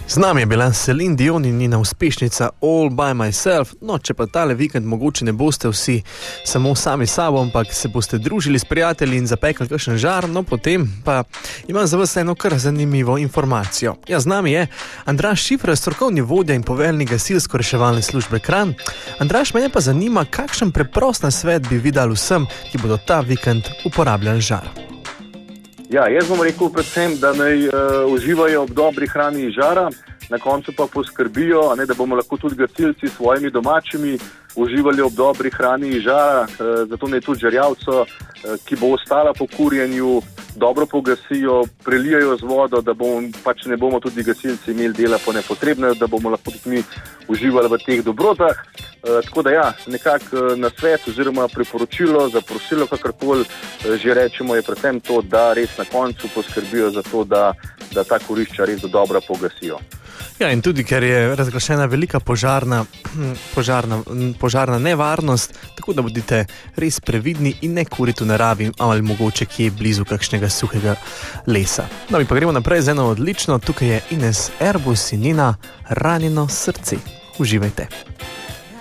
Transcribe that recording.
Z nami je bila Celine Dion in njena uspešnica All by Myself. No, če pa tale vikend mogoče ne boste vsi samo sami sabo, ampak se boste družili s prijatelji in zapekli kakšen žar, no potem pa imam za vas eno kar zanimivo informacijo. Ja, z nami je Andraž Šifrer, strokovni vodja in poveljnik gasilsko-reševalne službe Kranj. Andraž, mene pa zanima, kakšen preprost nasvet bi vi dali vsem, ki bodo ta vikend uporabljali žar. Ja, jaz bom rekel predvsem, da naj uživajo ob dobri hrani iz žara, na koncu pa poskrbijo, da bomo lahko tudi gasilci s svojimi domačimi uživali ob dobri hrani iz žara, zato naj tudi žerjavco, ki bo ostala po kurjenju, dobro pogasijo, prelijajo z vodo, da ne bomo tudi gasilci imeli dela po nepotrebne, da bomo lahko tudi mi uživali v teh dobrotah. Tako da ja, nekako nasvet oziroma priporočilo, zaprosilo, kakorkoli že rečemo, je predvsem to, da res na koncu poskrbijo za to, da ta kurišča res do dobra pogasijo. Ja, in tudi, ker je razglašena velika požarna nevarnost, tako da bodite res previdni in ne kurite v naravi ali mogoče kje blizu kakšnega suhega lesa. No, mi pa gremo naprej z eno odlično, tukaj je Ines Erbus in njena Ranjeno srce. Uživajte.